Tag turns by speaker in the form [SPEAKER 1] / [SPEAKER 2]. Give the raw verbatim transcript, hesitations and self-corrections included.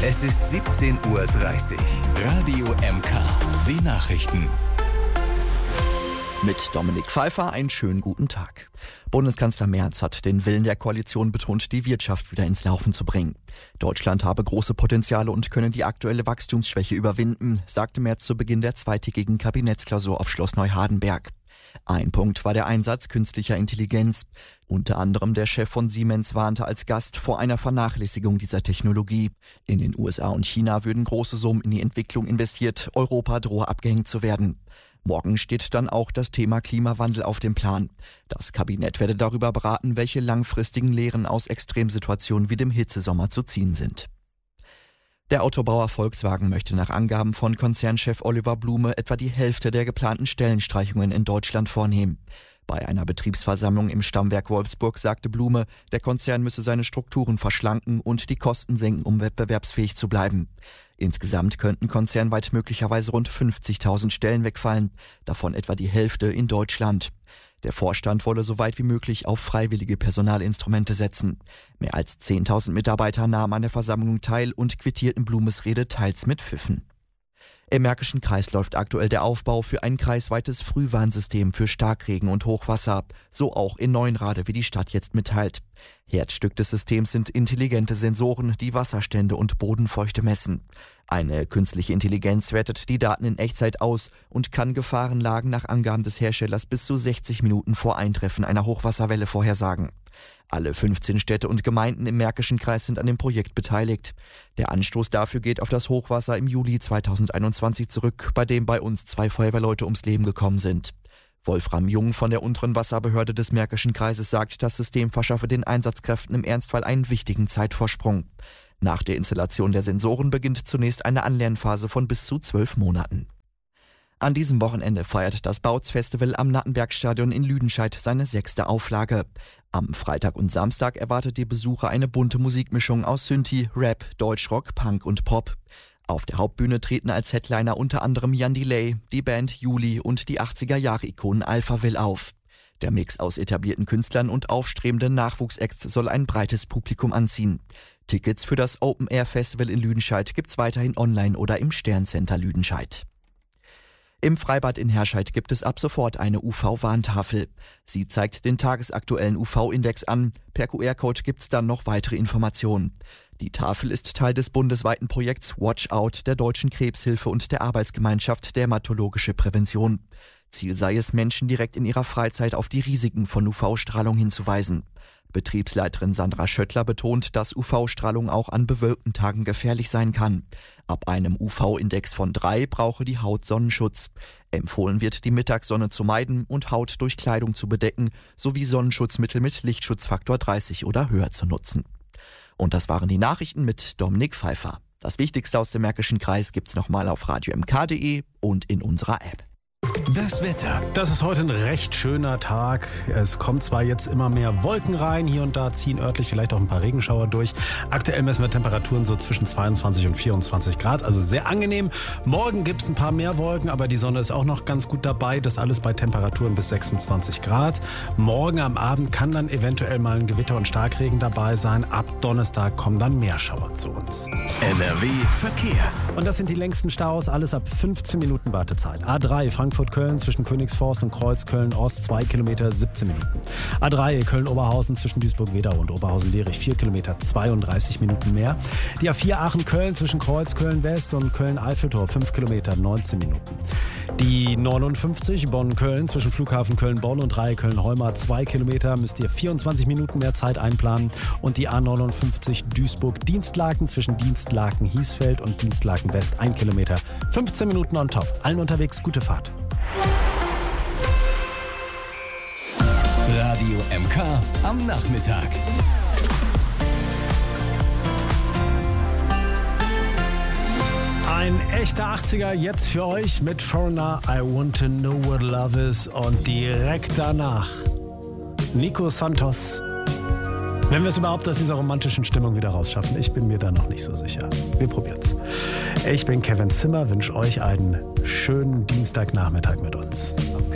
[SPEAKER 1] Es ist siebzehn Uhr dreißig. Radio M K. Die Nachrichten.
[SPEAKER 2] Mit Dominik Pfeiffer einen schönen guten Tag. Bundeskanzler Merz hat den Willen der Koalition betont, die Wirtschaft wieder ins Laufen zu bringen. Deutschland habe große Potenziale und könne die aktuelle Wachstumsschwäche überwinden, sagte Merz zu Beginn der zweitägigen Kabinettsklausur auf Schloss Neuhardenberg. Ein Punkt war der Einsatz künstlicher Intelligenz. Unter anderem der Chef von Siemens warnte als Gast vor einer Vernachlässigung dieser Technologie. In den U S A und China würden große Summen in die Entwicklung investiert, Europa drohe abgehängt zu werden. Morgen steht dann auch das Thema Klimawandel auf dem Plan. Das Kabinett werde darüber beraten, welche langfristigen Lehren aus Extremsituationen wie dem Hitzesommer zu ziehen sind. Der Autobauer Volkswagen möchte nach Angaben von Konzernchef Oliver Blume etwa die Hälfte der geplanten Stellenstreichungen in Deutschland vornehmen. Bei einer Betriebsversammlung im Stammwerk Wolfsburg sagte Blume, der Konzern müsse seine Strukturen verschlanken und die Kosten senken, um wettbewerbsfähig zu bleiben. Insgesamt könnten konzernweit möglicherweise rund fünfzigtausend Stellen wegfallen, davon etwa die Hälfte in Deutschland. Der Vorstand wolle so weit wie möglich auf freiwillige Personalinstrumente setzen. Mehr als zehntausend Mitarbeiter nahmen an der Versammlung teil und quittierten Blumes Rede teils mit Pfiffen. Im Märkischen Kreis läuft aktuell der Aufbau für ein kreisweites Frühwarnsystem für Starkregen und Hochwasser, so auch in Neuenrade, wie die Stadt jetzt mitteilt. Herzstück des Systems sind intelligente Sensoren, die Wasserstände und Bodenfeuchte messen. Eine künstliche Intelligenz wertet die Daten in Echtzeit aus und kann Gefahrenlagen nach Angaben des Herstellers bis zu sechzig Minuten vor Eintreffen einer Hochwasserwelle vorhersagen. Alle fünfzehn Städte und Gemeinden im Märkischen Kreis sind an dem Projekt beteiligt. Der Anstoß dafür geht auf das Hochwasser im Juli zweitausendeinundzwanzig zurück, bei dem bei uns zwei Feuerwehrleute ums Leben gekommen sind. Wolfram Jung von der unteren Wasserbehörde des Märkischen Kreises sagt, das System verschaffe den Einsatzkräften im Ernstfall einen wichtigen Zeitvorsprung. Nach der Installation der Sensoren beginnt zunächst eine Anlernphase von bis zu zwölf Monaten. An diesem Wochenende feiert das Bautzfestival am Nattenbergstadion in Lüdenscheid seine sechste Auflage. Am Freitag und Samstag erwartet die Besucher eine bunte Musikmischung aus Synthi, Rap, Deutschrock, Punk und Pop. Auf der Hauptbühne treten als Headliner unter anderem Jan Delay, die Band Juli und die achtziger-Jahre-Ikonen Alphaville auf. Der Mix aus etablierten Künstlern und aufstrebenden Nachwuchsacts soll ein breites Publikum anziehen. Tickets für das Open-Air-Festival in Lüdenscheid gibt's weiterhin online oder im Sterncenter Lüdenscheid. Im Freibad in Herscheid gibt es ab sofort eine U V-Warntafel. Sie zeigt den tagesaktuellen U V-Index an. Per Q R-Code gibt's dann noch weitere Informationen. Die Tafel ist Teil des bundesweiten Projekts Watch Out der Deutschen Krebshilfe und der Arbeitsgemeinschaft Dermatologische Prävention. Ziel sei es, Menschen direkt in ihrer Freizeit auf die Risiken von U V-Strahlung hinzuweisen. Betriebsleiterin Sandra Schöttler betont, dass U V-Strahlung auch an bewölkten Tagen gefährlich sein kann. Ab einem U V-Index von drei brauche die Haut Sonnenschutz. Empfohlen wird, die Mittagssonne zu meiden und Haut durch Kleidung zu bedecken, sowie Sonnenschutzmittel mit Lichtschutzfaktor dreißig oder höher zu nutzen. Und das waren die Nachrichten mit Dominik Pfeiffer. Das Wichtigste aus dem Märkischen Kreis gibt's nochmal auf radio m k punkt d e und in unserer App.
[SPEAKER 1] Das Wetter.
[SPEAKER 3] Das ist heute ein recht schöner Tag. Es kommt zwar jetzt immer mehr Wolken rein, hier und da ziehen örtlich vielleicht auch ein paar Regenschauer durch. Aktuell messen wir Temperaturen so zwischen zweiundzwanzig und vierundzwanzig Grad, also sehr angenehm. Morgen gibt es ein paar mehr Wolken, aber die Sonne ist auch noch ganz gut dabei. Das alles bei Temperaturen bis sechsundzwanzig Grad. Morgen am Abend kann dann eventuell mal ein Gewitter und Starkregen dabei sein. Ab Donnerstag kommen dann mehr Schauer zu uns.
[SPEAKER 1] N R W Verkehr.
[SPEAKER 3] Und das sind die längsten Staus, alles ab fünfzehn Minuten Wartezeit. A drei Frankfurt-Köln zwischen Königsforst und Kreuz Köln-Ost zwei Kilometer siebzehn Minuten. A drei Köln-Oberhausen zwischen Duisburg-Wedau und Oberhausen-Lerich vier Kilometer zweiunddreißig Minuten mehr. Die A vier Aachen-Köln zwischen Kreuz Köln-West und Köln-Eiffeltor fünf Kilometer neunzehn Minuten. Die neunundfünfzig Bonn-Köln zwischen Flughafen Köln-Bonn und Reihe Köln-Heumar zwei Kilometer müsst ihr vierundzwanzig Minuten mehr Zeit einplanen. Und die A neunundfünfzig Duisburg-Dienstlaken zwischen Dienstlaken-Hiesfeld und Dienstlaken-West ein Kilometer fünfzehn Minuten on top. Allen unterwegs gute Fahrt.
[SPEAKER 1] Radio M K am Nachmittag.
[SPEAKER 3] Ein echter achtziger jetzt für euch mit Foreigner, I Want to Know What Love Is und direkt danach Nico Santos. Wenn wir es überhaupt aus dieser romantischen Stimmung wieder rausschaffen, ich bin mir da noch nicht so sicher. Wir probieren's. Ich bin Kevin Zimmer, wünsche euch einen schönen Dienstagnachmittag mit uns.